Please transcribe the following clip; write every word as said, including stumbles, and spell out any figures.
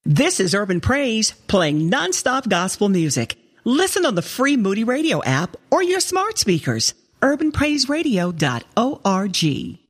This is Urban Praise, playing nonstop gospel music. Listen on the free Moody Radio app or your smart speakers. urban praise radio dot org.